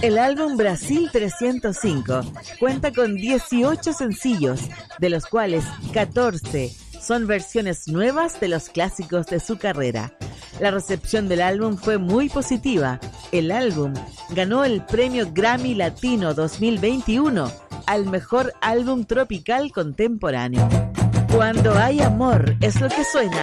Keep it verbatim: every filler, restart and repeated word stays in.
El álbum Brasil trescientos cinco cuenta con dieciocho sencillos, de los cuales catorce son versiones nuevas de los clásicos de su carrera. La recepción del álbum fue muy positiva. El álbum ganó el premio Grammy Latino dos mil veintiuno al mejor álbum tropical contemporáneo. Cuando hay amor es lo que suena